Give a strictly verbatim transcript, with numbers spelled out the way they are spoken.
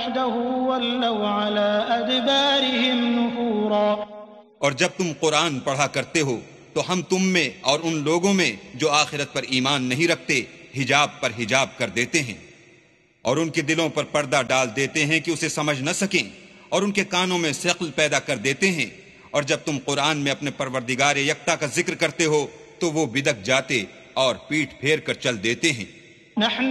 वहदहु वल्लौ अला अदबारिहिम नुफूरा। और जब तुम कुरान पढ़ा करते हो तो हम तुम में और उन लोगों में जो आखिरत पर ईमान नहीं रखते हिजाब पर हिजाब कर देते हैं और उनके दिलों पर पर्दा डाल देते हैं कि उसे समझ न सकें, और उनके कानों में शक्ल पैदा कर देते हैं। और जब तुम कुरान में अपने परवरदिगार यकता का जिक्र करते हो तो वो बिदक जाते और पीठ फेर कर चल देते हैं।